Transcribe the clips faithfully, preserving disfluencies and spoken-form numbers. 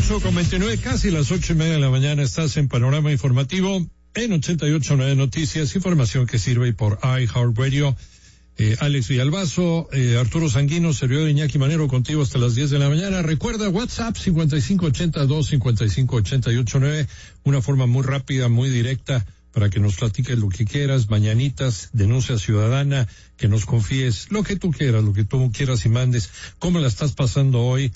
ocho con veintinueve, casi las ocho y media de la mañana. Estás en Panorama Informativo en ochenta y ocho punto nueve Noticias, información que sirve por iHeartRadio. Eh, Alex Villalbazo, eh, Arturo Sanguino, servidor de Iñaki Manero, contigo hasta las diez de la mañana. Recuerda, WhatsApp cincuenta y cinco ochenta y dos cincuenta y cinco ochenta y ocho nueve, una forma muy rápida, muy directa, para que nos platiques lo que quieras, mañanitas, denuncia ciudadana, que nos confíes lo que tú quieras, lo que tú quieras y mandes, cómo la estás pasando hoy,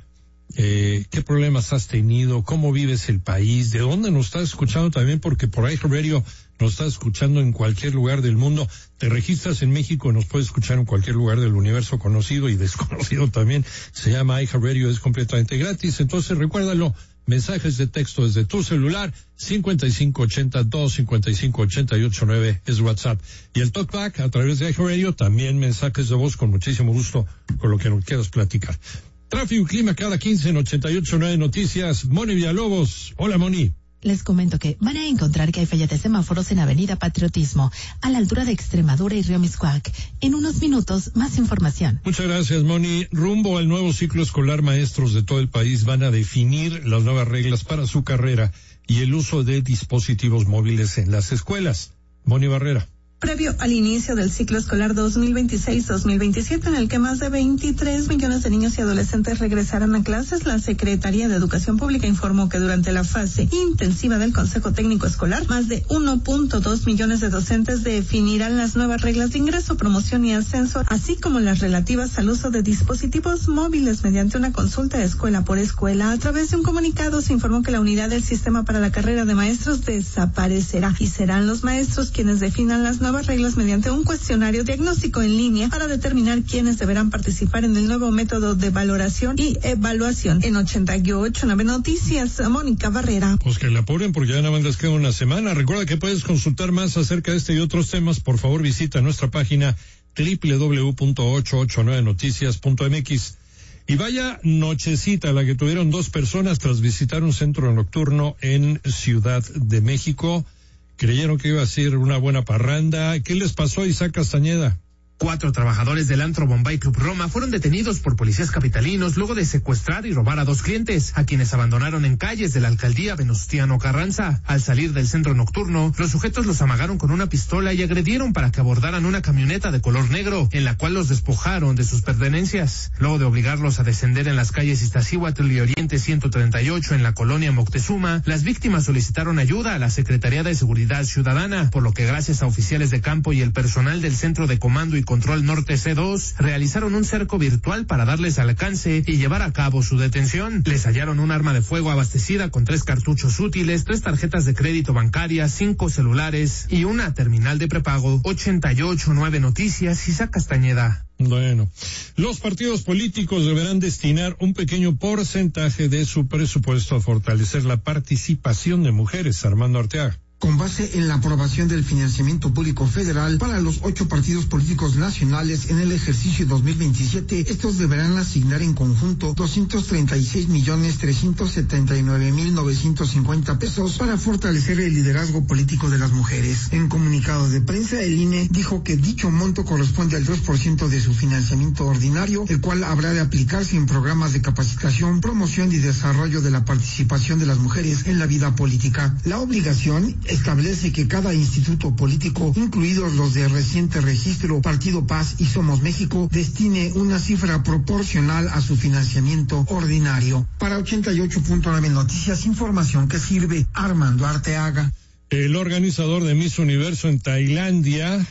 eh, qué problemas has tenido, cómo vives el país, de dónde nos estás escuchando también, porque por ahí Radio nos estás escuchando en cualquier lugar del mundo. Te registras en México y nos puedes escuchar en cualquier lugar del universo conocido y desconocido también. Se llama iHeartRadio, es completamente gratis. Entonces recuérdalo, mensajes de texto desde tu celular, cincuenta y cinco ochenta y dos cincuenta y cinco ochenta y ocho nueve es WhatsApp. Y el Talkback a través de iHeartRadio, también mensajes de voz con muchísimo gusto, con lo que nos quieras platicar. Tráfico y clima cada quince en ochenta y ocho punto nueve Noticias. Moni Villalobos. Hola, Moni. Les comento que van a encontrar que hay falla de semáforos en Avenida Patriotismo, a la altura de Extremadura y Río Miscuac. En unos minutos, más información. Muchas gracias, Moni. Rumbo al nuevo ciclo escolar, maestros de todo el país van a definir las nuevas reglas para su carrera y el uso de dispositivos móviles en las escuelas. Moni Barrera. Previo al inicio del ciclo escolar dos mil veintiséis dos mil veintisiete, en el que más de veintitrés millones de niños y adolescentes regresarán a clases, la Secretaría de Educación Pública informó que durante la fase intensiva del Consejo Técnico Escolar, más de uno punto dos millones de docentes definirán las nuevas reglas de ingreso, promoción y ascenso, así como las relativas al uso de dispositivos móviles mediante una consulta de escuela por escuela. A través de un comunicado se informó que la unidad del sistema para la carrera de maestros desaparecerá y serán los maestros quienes definan las nuevas reglas mediante un cuestionario diagnóstico en línea para determinar quiénes deberán participar en el nuevo método de valoración y evaluación. En ochenta y ocho punto nueve Noticias, Mónica Barrera. Pues que la apuren porque ya nada más les queda una semana. Recuerda que puedes consultar más acerca de este y otros temas. Por favor, visita nuestra página doble u doble u doble u punto ochocientos ochenta y nueve noticias punto m x. Y vaya nochecita la que tuvieron dos personas tras visitar un centro nocturno en Ciudad de México. Creyeron que iba a ser una buena parranda. ¿Qué les pasó a Isaac Castañeda? Cuatro trabajadores del antro Bombay Club Roma fueron detenidos por policías capitalinos luego de secuestrar y robar a dos clientes, a quienes abandonaron en calles de la alcaldía Venustiano Carranza. Al salir del centro nocturno, los sujetos los amagaron con una pistola y agredieron para que abordaran una camioneta de color negro, en la cual los despojaron de sus pertenencias. Luego de obligarlos a descender en las calles Iztaccíhuatl y Oriente ciento treinta y ocho en la colonia Moctezuma, las víctimas solicitaron ayuda a la Secretaría de Seguridad Ciudadana, por lo que gracias a oficiales de campo y el personal del Centro de Comando y Control Norte C dos realizaron un cerco virtual para darles alcance y llevar a cabo su detención. Les hallaron un arma de fuego abastecida con tres cartuchos útiles, tres tarjetas de crédito bancarias, cinco celulares y una terminal de prepago. ochenta y ocho punto nueve Noticias, Isaac Castañeda. Bueno, los partidos políticos deberán destinar un pequeño porcentaje de su presupuesto a fortalecer la participación de mujeres. Armando Arteaga. Con base en la aprobación del financiamiento público federal para los ocho partidos políticos nacionales en el ejercicio dos mil veintisiete, estos deberán asignar en conjunto doscientos treinta y seis millones trescientos setenta y nueve mil novecientos cincuenta pesos para fortalecer el liderazgo político de las mujeres. En comunicado de prensa, el I N E dijo que dicho monto corresponde al dos por ciento de su financiamiento ordinario, el cual habrá de aplicarse en programas de capacitación, promoción y desarrollo de la participación de las mujeres en la vida política. La obligación establece que cada instituto político, incluidos los de reciente registro, Partido Paz y Somos México, destine una cifra proporcional a su financiamiento ordinario. Para ochenta y ocho punto nueve Noticias, información que sirve. Armando Arteaga. El organizador de Miss Universo en Tailandia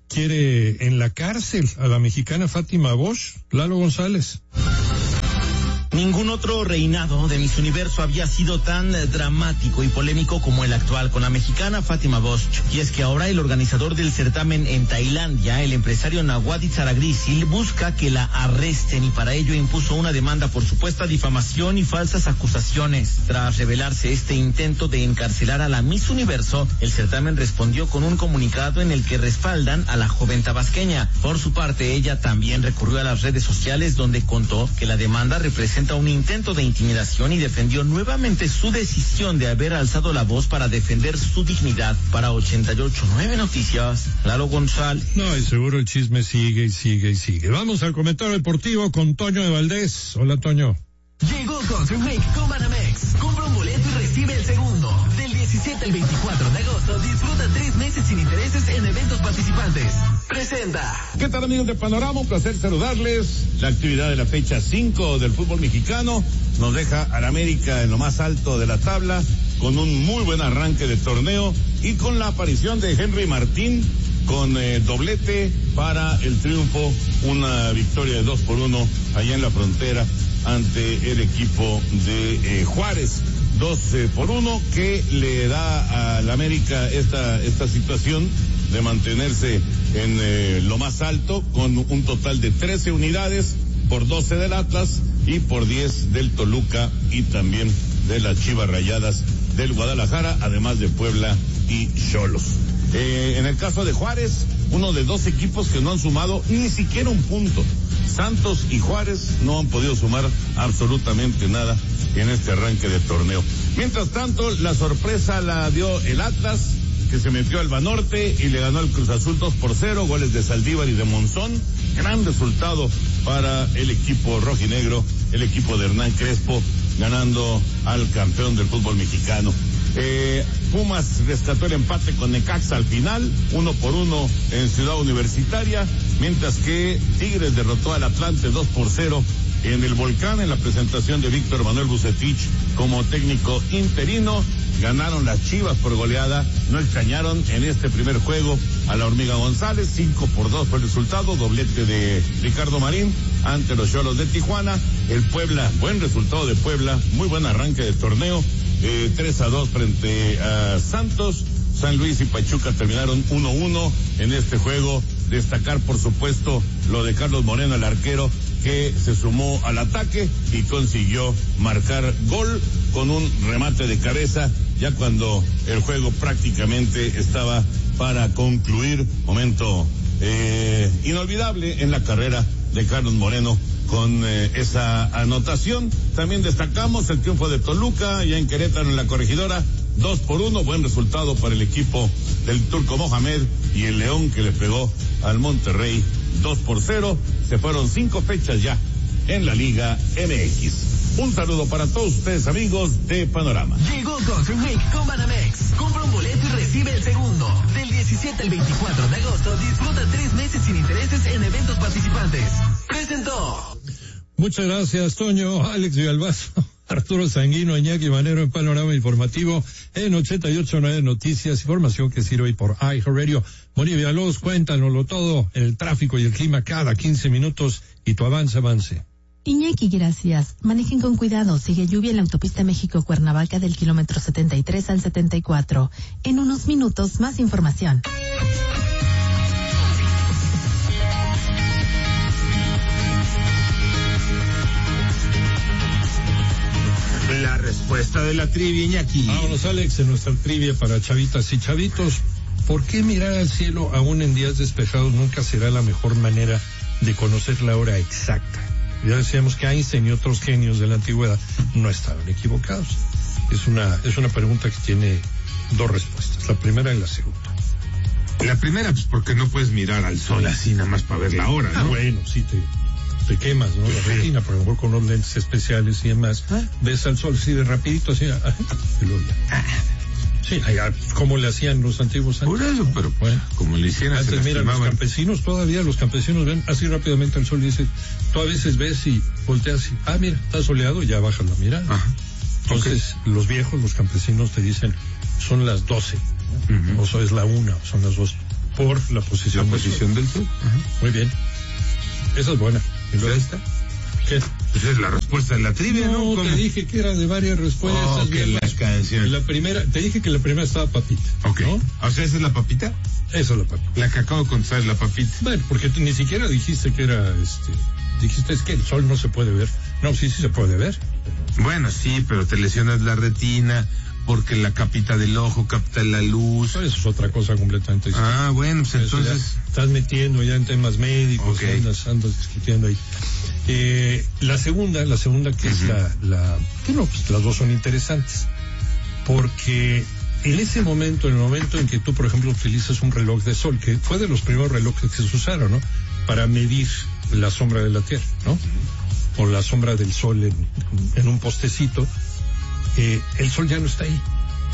quiere en la cárcel a la mexicana Fátima Bosch. Lalo González. Ningún otro reinado de Miss Universo había sido tan dramático y polémico como el actual con la mexicana Fátima Bosch. Y es que ahora el organizador del certamen en Tailandia, el empresario Nawadi Zaragrisil, busca que la arresten y para ello impuso una demanda por supuesta difamación y falsas acusaciones. Tras revelarse este intento de encarcelar a la Miss Universo, el certamen respondió con un comunicado en el que respaldan a la joven tabasqueña. Por su parte, ella también recurrió a las redes sociales donde contó que la demanda representa un intento de intimidación y defendió nuevamente su decisión de haber alzado la voz para defender su dignidad. Para ochenta y ocho punto nueve Noticias, Lalo González. No, y seguro el chisme sigue y sigue y sigue. Vamos al comentario deportivo con Toño de Valdés. Hola, Toño. Llegó Country con Banamex. Compra un boleto y recibe el segundo. Del diecisiete al veinticuatro de agosto, disfruta tres meses sin intereses en eventos participantes. Presenta. ¿Qué tal, amigos de Panorama? Un placer saludarles. La actividad de la fecha cinco del fútbol mexicano nos deja al América en lo más alto de la tabla, con un muy buen arranque de torneo y con la aparición de Henry Martín con eh, doblete para el triunfo, una victoria de dos por uno allá en la frontera ante el equipo de eh, Juárez. Dos eh, por uno que le da al América esta esta situación de mantenerse en eh, lo más alto con un total de trece unidades por doce del Atlas y por diez del Toluca y también de las Chivas Rayadas del Guadalajara, además de Puebla y Xolos. Eh, en el caso de Juárez, uno de dos equipos que no han sumado ni siquiera un punto. Santos y Juárez no han podido sumar absolutamente nada en este arranque de torneo. Mientras tanto, la sorpresa la dio el Atlas, que se metió al Banorte y le ganó al Cruz Azul dos por cero, goles de Saldívar y de Monzón. Gran resultado para el equipo rojinegro, el equipo de Hernán Crespo, ganando al campeón del fútbol mexicano. Eh, Pumas rescató el empate con Necaxa al final, uno por uno en Ciudad Universitaria, mientras que Tigres derrotó al Atlante dos por cero en el Volcán en la presentación de Víctor Manuel Bucetich como técnico interino. Ganaron las Chivas por goleada, no extrañaron en este primer juego a la Hormiga González, cinco por dos fue el resultado, doblete de Ricardo Marín ante los Xolos de Tijuana. El Puebla, buen resultado de Puebla, muy buen arranque de torneo, eh, tres a dos frente a Santos. San Luis y Pachuca terminaron uno uno en este juego. Destacar, por supuesto, lo de Carlos Moreno, el arquero, que se sumó al ataque y consiguió marcar gol con un remate de cabeza ya cuando el juego prácticamente estaba para concluir. Momento eh, inolvidable en la carrera de Carlos Moreno con eh, esa anotación. También destacamos el triunfo de Toluca ya en Querétaro en la Corregidora, dos por uno, buen resultado para el equipo del Turco Mohamed, y el León que le pegó al Monterrey dos por cero. Se fueron cinco fechas ya en la Liga M X. Un saludo para todos ustedes, amigos de Panorama. Llegó Country Week con Banamex. Compra un boleto y recibe el segundo. Del diecisiete al veinticuatro de agosto, disfruta tres meses sin intereses en eventos participantes. Presentó. Muchas gracias, Toño, Alex Villalbazo, Arturo Sanguino, Iñaki Manero en Panorama Informativo en ochenta y ocho punto nueve Noticias, información que sirve hoy por iHeartRadio. Moni Villalobos, cuéntanoslo todo, el tráfico y el clima cada quince minutos y tu avance, avance. Iñaki, gracias. Manejen con cuidado. Sigue lluvia en la autopista México-Cuernavaca del kilómetro setenta y tres al setenta y cuatro. En unos minutos, más información. La respuesta de la trivia, Iñaki. Vámonos, Alex, en nuestra trivia para chavitas y chavitos. ¿Por qué mirar al cielo aún en días despejados nunca será la mejor manera de conocer la hora exacta? Ya decíamos que Einstein y otros genios de la antigüedad no estaban equivocados. Es una, es una pregunta que tiene dos respuestas, la primera y la segunda. La primera, pues porque no puedes mirar al sol así nada más para ver la hora, ¿no? Ah, bueno, sí te... te quemas, ¿no? La retina, por ejemplo, con los lentes especiales y demás. ¿Ah? Ves al sol, sí, de rapidito, así, ah, y luego ya. Sí, como le hacían los antiguos años. Por eso, pero bueno, como le hicieron antes, se mira, los campesinos, todavía los campesinos ven así rápidamente al sol y dicen, tú a veces ves y volteas y, ah, mira, está soleado, y ya bajas la mirada. Ajá. Entonces, okay. Los viejos, los campesinos te dicen, son las doce, uh-huh. O sea, es la una, son las dos, por la posición, la del, posición sol. del sol. Uh-huh. Muy bien. Esa es buena. ¿Y luego está? ¿Qué? Pues es la respuesta de la trivia, ¿no? No, ¿Cómo? Te dije que era de varias respuestas. Oh, que la canción. La primera, te dije que la primera estaba papita. Ok. ¿No? O sea, ¿esa es la papita? Esa es la papita. La que acabo de contestar es la papita. Bueno, porque tú ni siquiera dijiste que era, este, dijiste es que el sol no se puede ver. No, sí, sí se puede ver. Bueno, sí, pero te lesionas la retina, porque la capita del ojo capta la luz. Eso es otra cosa completamente distinta. Ah, bueno, pues eso entonces... Estás metiendo ya en temas médicos, okay. andas, andas discutiendo ahí. Eh, la segunda, la segunda que uh-huh. es la, la, que no, pues las dos son interesantes. Porque en ese momento, en el momento en que tú, por ejemplo, utilizas un reloj de sol, que fue de los primeros relojes que se usaron, ¿no? Para medir la sombra de la Tierra, ¿no? o la sombra del sol en, en un postecito, eh, el sol ya no está ahí.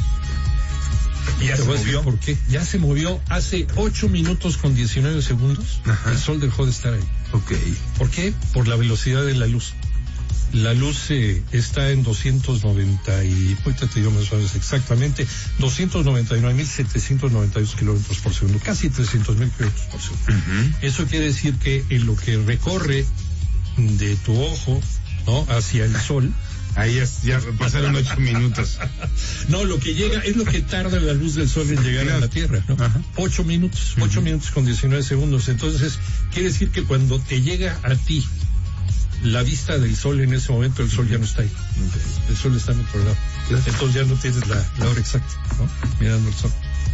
¿Ya se movió? ¿Por qué? Ya se movió hace ocho minutos con diecinueve segundos. Ajá. El sol dejó de estar ahí. Ok. ¿Por qué? Por la velocidad de la luz. La luz eh, está en doscientos noventa y, ahorita te digo más o menos exactamente, doscientos noventa y nueve mil setecientos noventa y dos kilómetros por segundo, casi trescientos mil kilómetros por segundo. Uh-huh. Eso quiere decir que en lo que recorre de tu ojo, ¿no?, hacia el sol, ahí ya, ya pasaron ocho minutos. No, lo que llega es lo que tarda la luz del sol en llegar claro. a la Tierra, ¿no? Ajá. Ocho minutos, uh-huh. ocho minutos con diecinueve segundos. Entonces, quiere decir que cuando te llega a ti la vista del sol en ese momento, el sol uh-huh. ya no está ahí. Okay. El sol está en otro lado. Claro. Entonces ya no tienes la, la hora exacta, ¿no? Mirando el sol.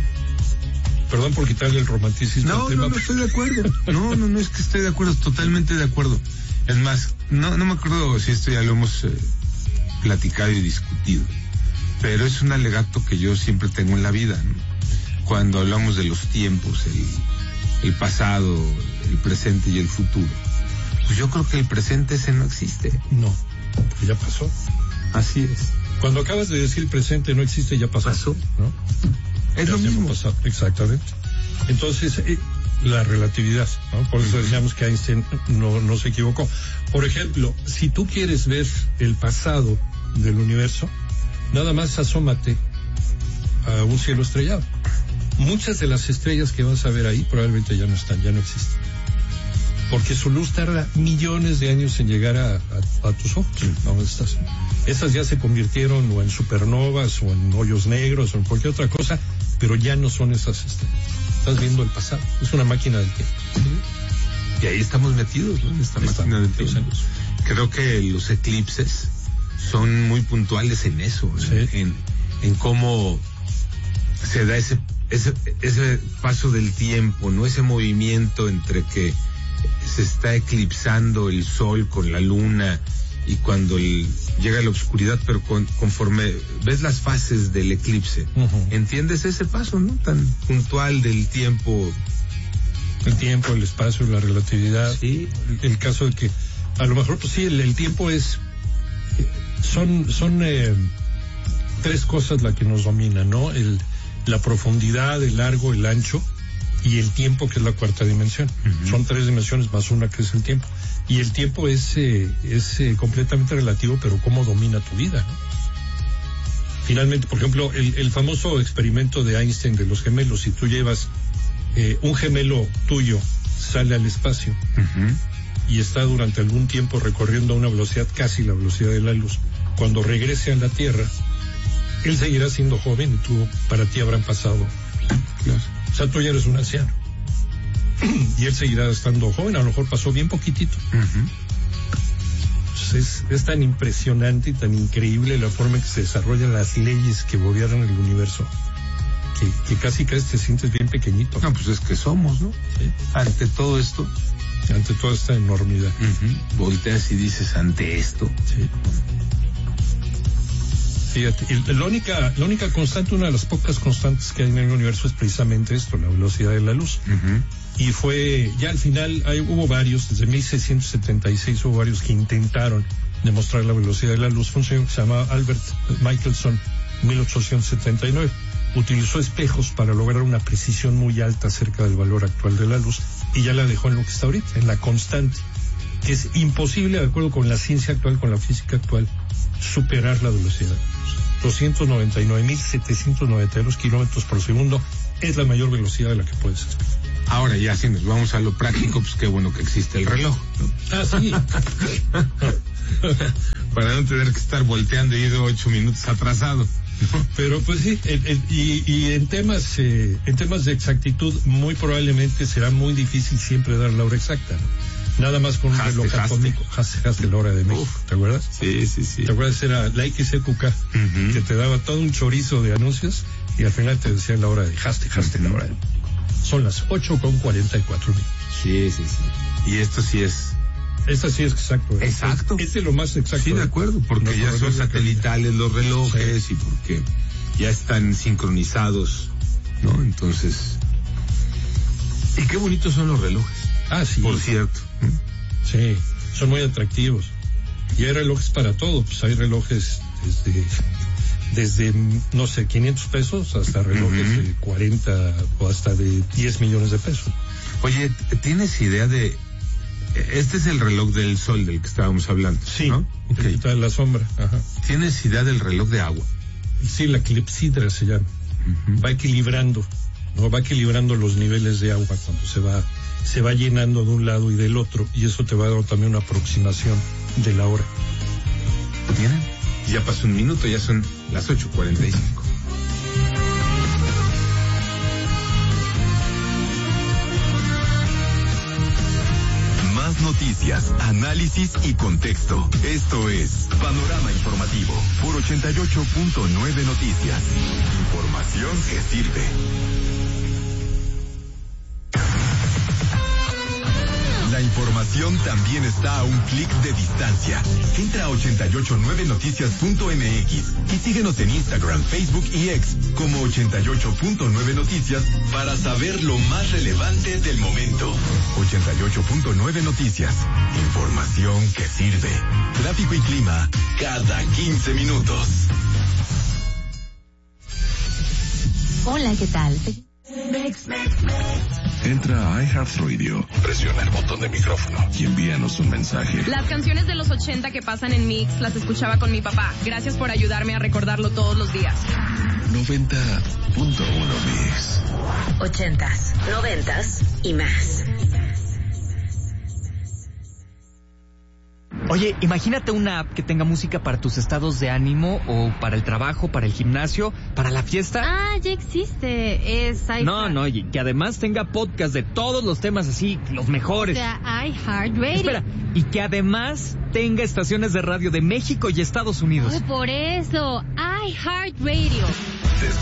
Perdón por quitarle el romanticismo no, al tema. No, no, estoy de acuerdo. No, no, no es que estoy de acuerdo, totalmente de acuerdo. Es más, no, no me acuerdo si esto ya lo hemos... Eh, platicado y discutido, pero es un alegato que yo siempre tengo en la vida, ¿no? Cuando hablamos de los tiempos, el, el pasado, el presente y el futuro, pues yo creo que el presente ese no existe. No, ya pasó. Así es. Cuando acabas de decir presente no existe, ya pasó. Pasó, ¿no? Es ya lo mismo. Pasado. Exactamente. Entonces, eh, la relatividad, ¿no? Por eso decíamos que Einstein no, no se equivocó. Por ejemplo, si tú quieres ver el pasado del universo, nada más asómate a un cielo estrellado. Muchas de las estrellas que vas a ver ahí probablemente ya no están, ya no existen. Porque su luz tarda millones de años en llegar a, a, a tus ojos, donde estás. Esas ya se convirtieron o en supernovas o en hoyos negros o en cualquier otra cosa, pero ya no son esas estrellas. Estás viendo el pasado, es una máquina del tiempo. Y ahí estamos metidos, ¿no? En esta Está, máquina del tiempo. Creo que los eclipses son muy puntuales en eso, ¿no? Sí. en, en cómo se da ese, ese, ese paso del tiempo, ¿no? Ese movimiento entre que se está eclipsando el sol con la luna y cuando el, llega la oscuridad, pero con, conforme ves las fases del eclipse, uh-huh. entiendes ese paso, ¿no? Tan puntual del tiempo. El tiempo, el espacio, la relatividad. Sí. El, el caso de que, a lo mejor, pues sí, el, el tiempo es, son, son eh, tres cosas las que nos dominan, ¿no? El, la profundidad, el largo, el ancho y el tiempo, que es la cuarta dimensión. Uh-huh. Son tres dimensiones más una que es el tiempo. Y el tiempo es, eh, es eh, completamente relativo, pero cómo domina tu vida, ¿no? Finalmente, por ejemplo, el, el famoso experimento de Einstein de los gemelos, si tú llevas eh, un gemelo tuyo, sale al espacio uh-huh. y está durante algún tiempo recorriendo a una velocidad casi la velocidad de la luz, cuando regrese a la Tierra, él seguirá siendo joven y tú, para ti habrán pasado. Claro. O sea, tú ya eres un anciano. Y él seguirá estando joven, a lo mejor pasó bien poquitito. Uh-huh. Entonces, es, es tan impresionante y tan increíble la forma en que se desarrollan las leyes que gobiernan el universo, que, que casi casi te sientes bien pequeñito. No, pues es que somos, ¿no? Sí. Ante todo esto. Ante toda esta enormidad. Uh-huh. Volteas y dices, ante esto. Sí. Fíjate, y la única, la única constante, una de las pocas constantes que hay en el universo es precisamente esto, la velocidad de la luz. Uh-huh. Y fue, ya al final, hay, hubo varios, desde mil seiscientos setenta y seis hubo varios que intentaron demostrar la velocidad de la luz. Fue un señor que se llamaba Albert Michelson, mil ochocientos setenta y nueve. Utilizó espejos para lograr una precisión muy alta acerca del valor actual de la luz y ya la dejó en lo que está ahorita, en la constante, que es imposible, de acuerdo con la ciencia actual, con la física actual, superar la velocidad de la luz. doscientos noventa y nueve mil setecientos noventa y dos kilómetros por segundo es la mayor velocidad de la que puedes esperar. Ahora ya si nos vamos a lo práctico, pues qué bueno que existe el reloj, ¿no? Ah, sí. Para no tener que estar volteando y ir ocho minutos atrasado. Pero pues sí, el, el, y, y en temas eh, en temas de exactitud muy probablemente será muy difícil siempre dar la hora exacta, ¿no? Nada más con un Haste, reloj atómico. Haste, haste la hora de México, Uf. ¿te acuerdas? Sí, sí, sí. ¿Te acuerdas? Era la X E Q K, uh-huh. que te daba todo un chorizo de anuncios y al final te decía la hora de haste, haste, uh-huh. la hora de... Son las ocho con cuarenta y cuatro minutos. Sí, sí, sí. Y esto sí es... Esta sí es exacto. ¿eh? Exacto. Este es lo más exacto. Sí, de acuerdo, porque no, ya son satelitales los relojes sí. y porque ya están sincronizados, ¿no? Entonces... Y qué bonitos son los relojes. Ah, sí. Por cierto. Sí, son muy atractivos. Y hay relojes para todo, pues hay relojes desde, desde no sé, quinientos pesos hasta relojes uh-huh. de cuarenta o hasta de diez millones de pesos. Oye, ¿tienes idea de... Este es el reloj del sol del que estábamos hablando, sí, ¿no? Okay. Está en la sombra. Ajá. ¿Tienes idea del reloj de agua? Sí, la clepsidra se llama. Uh-huh. Va equilibrando, ¿no? Va equilibrando los niveles de agua cuando se va, se va llenando de un lado y del otro, y eso te va a dar también una aproximación de la hora. Miren, ya pasó un minuto, ya son las ocho cuarenta y cinco. Más noticias, análisis y contexto. Esto es Panorama Informativo por ochenta y ocho punto nueve Noticias. Información que sirve. La información también está a un clic de distancia. Entra a ochenta y ocho nueve noticias punto m x y síguenos en Instagram, Facebook y X como ochenta y ocho punto nueve Noticias para saber lo más relevante del momento. ochenta y ocho punto nueve Noticias. Información que sirve. Tráfico y clima cada quince minutos. Hola, ¿qué tal? Mix, mix, mix. Entra a iHeartRadio, presiona el botón de micrófono y envíanos un mensaje. Las canciones de los ochenta que pasan en Mix las escuchaba con mi papá. Gracias por ayudarme a recordarlo todos los días. noventa punto uno Mix. Ochentas, noventas y más. Oye, imagínate una app que tenga música para tus estados de ánimo o para el trabajo, para el gimnasio, para la fiesta. Ah, ya existe. Es iHeart. No, no, y que además tenga podcast de todos los temas así, los mejores. O sea, iHeartRadio. Espera, y que además tenga estaciones de radio de México y Estados Unidos. Oh, por eso, iHeartRadio.